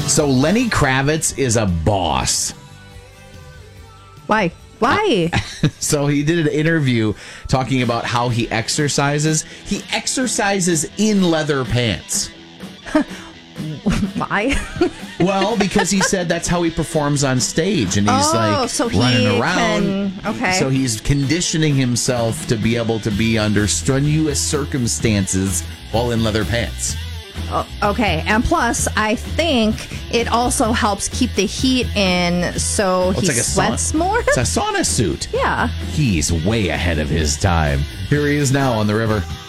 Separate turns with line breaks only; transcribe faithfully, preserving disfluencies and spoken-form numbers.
So Lenny Kravitz is a boss.
Why? Why?
So he did an interview talking about how he exercises. He exercises in leather pants.
Why?
Well, because he said that's how he performs on stage, and he's
oh,
like
so he
running around.
Can, okay.
So he's conditioning himself to be able to be under strenuous circumstances while in leather pants.
Oh, okay, and plus, I think it also helps keep the heat in, so
Oh,
he
it's like a
sweats
sauna.
more.
It's a sauna suit.
Yeah.
He's way ahead of his time. Here he is now on the river.